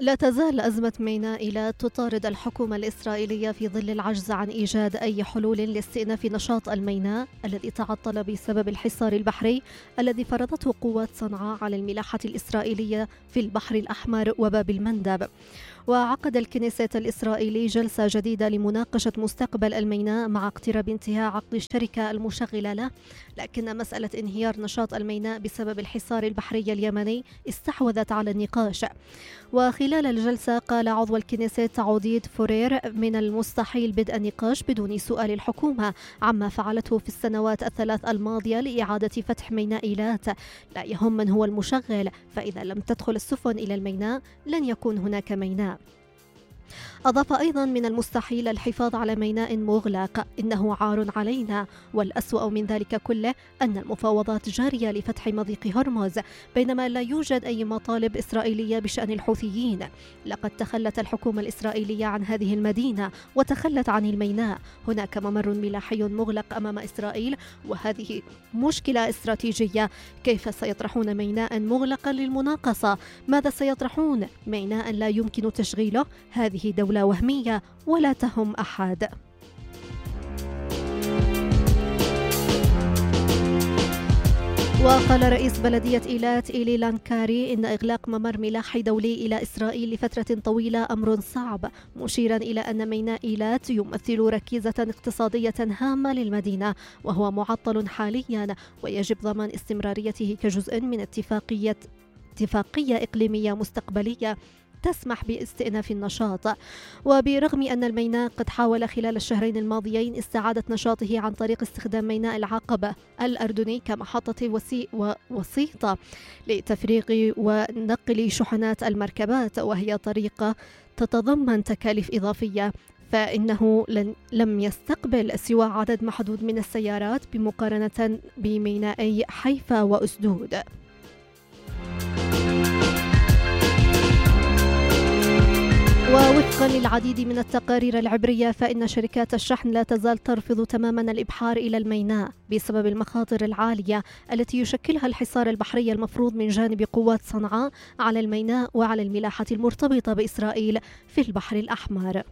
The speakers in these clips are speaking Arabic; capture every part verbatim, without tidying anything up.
لا تزال أزمة ميناء إيلات تطارد الحكومة الإسرائيلية في ظل العجز عن إيجاد أي حلول لاستئناف نشاط الميناء الذي تعطل بسبب الحصار البحري الذي فرضته قوات صنعاء على الملاحة الإسرائيلية في البحر الأحمر وباب المندب. وعقد الكنيست الإسرائيلي جلسة جديدة لمناقشة مستقبل الميناء مع اقتراب انتهاء عقد الشركة المشغلة له، لكن مسألة انهيار نشاط الميناء بسبب الحصار البحري اليمني استحوذت على النقاش. وخلال الجلسة قال عضو الكنيست عوديد فورير من المستحيل بدء النقاش بدون سؤال الحكومة عما فعلته في السنوات الثلاث الماضية لإعادة فتح ميناء إيلات. لا يهم من هو المشغل، فإذا لم تدخل السفن إلى الميناء لن يكون هناك ميناء. أضاف أيضا من المستحيل الحفاظ على ميناء مغلق، إنه عار علينا، والأسوأ من ذلك كله أن المفاوضات جارية لفتح مضيق هرمز بينما لا يوجد أي مطالب إسرائيلية بشأن الحوثيين. لقد تخلت الحكومة الإسرائيلية عن هذه المدينة وتخلت عن الميناء. هناك ممر ملاحي مغلق أمام إسرائيل وهذه مشكلة استراتيجية. كيف سيطرحون ميناء مغلقا للمناقصة؟ ماذا سيطرحون؟ ميناء لا يمكن تشغيله؟ هذه دولة وهمية ولا تهم أحد. وقال رئيس بلدية إيلات إيلي لانكاري إن إغلاق ممر ملاحي دولي إلى إسرائيل لفترة طويلة أمر صعب، مشيرا إلى أن ميناء إيلات يمثل ركيزة اقتصادية هامة للمدينة وهو معطل حاليا ويجب ضمان استمراريته كجزء من اتفاقية اتفاقية إقليمية مستقبلية تسمح باستئناف النشاط. وبرغم أن الميناء قد حاول خلال الشهرين الماضيين استعادة نشاطه عن طريق استخدام ميناء العقبة الأردني كمحطة وسي وسيطة لتفريغ ونقل شحنات المركبات، وهي طريقة تتضمن تكاليف إضافية، فإنه لم يستقبل سوى عدد محدود من السيارات بمقارنة بمينائي حيفا وأسدود. ووفقا للعديد من التقارير العبرية فإن شركات الشحن لا تزال ترفض تماما الإبحار إلى الميناء بسبب المخاطر العالية التي يشكلها الحصار البحري المفروض من جانب قوات صنعاء على الميناء وعلى الملاحة المرتبطة بإسرائيل في البحر الأحمر.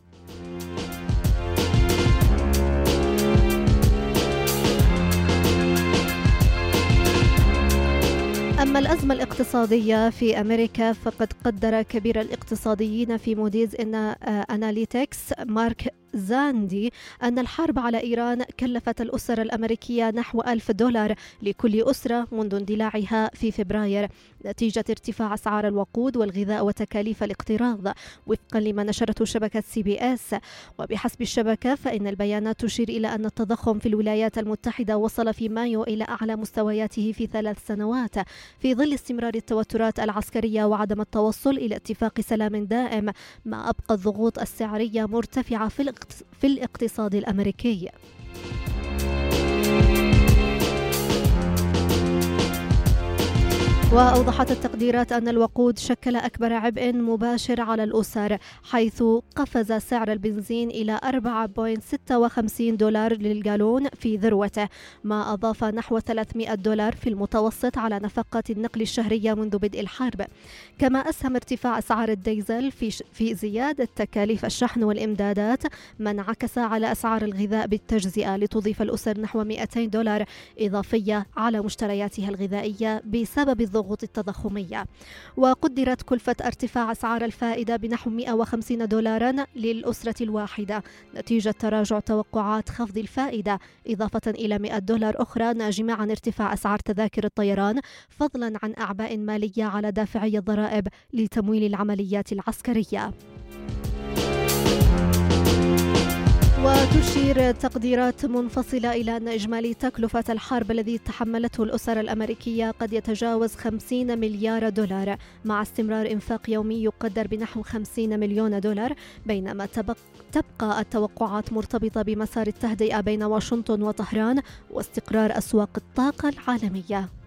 أما الأزمة الاقتصادية في أمريكا فقد قدر كبير الاقتصاديين في موديز إن أناليتكس مارك زاندي أن الحرب على إيران كلفت الأسر الأمريكية نحو ألف دولار لكل أسرة منذ اندلاعها في فبراير نتيجة ارتفاع أسعار الوقود والغذاء وتكاليف الاقتراض، وفقا لما نشرته شبكة سي بي إس. وبحسب الشبكة فإن البيانات تشير إلى أن التضخم في الولايات المتحدة وصل في مايو إلى أعلى مستوياته في ثلاث سنوات في ظل استمرار التوترات العسكرية وعدم التوصل إلى اتفاق سلام دائم، ما أبقى الضغوط السعرية مرتفعة في في الاقتصاد الأمريكي. وأوضحت التقديرات أن الوقود شكل أكبر عبء مباشر على الأسر، حيث قفز سعر البنزين إلى أربعة فاصلة ستة وخمسين دولار للجالون في ذروته، ما أضاف نحو ثلاثمئة دولار في المتوسط على نفقات النقل الشهرية منذ بدء الحرب. كما أسهم ارتفاع أسعار الديزل في في زيادة تكاليف الشحن والإمدادات، ما انعكس على أسعار الغذاء بالتجزئة لتضيف الأسر نحو مئتين دولار إضافية على مشترياتها الغذائية بسبب الضغوط التضخمية. وقدرت كلفة ارتفاع أسعار الفائدة بنحو مئة وخمسين دولاراً للأسرة الواحدة نتيجة تراجع توقعات خفض الفائدة، إضافة إلى مئة دولار أخرى ناجمة عن ارتفاع أسعار تذاكر الطيران، فضلاً عن أعباء مالية على دافعي الضرائب لتمويل العمليات العسكرية. وتشير تقديرات منفصلة إلى أن إجمالي تكلفة الحرب الذي تحملته الأسر الأمريكية قد يتجاوز خمسين مليار دولار، مع استمرار إنفاق يومي يقدر بنحو خمسين مليون دولار، بينما تبقى التوقعات مرتبطة بمسار التهدئة بين واشنطن وطهران واستقرار أسواق الطاقة العالمية.